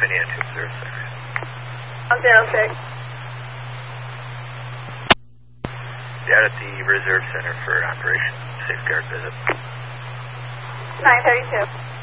Dominion 206. 106. Down at the Reserve Center for an Operation Safeguard visit. 932.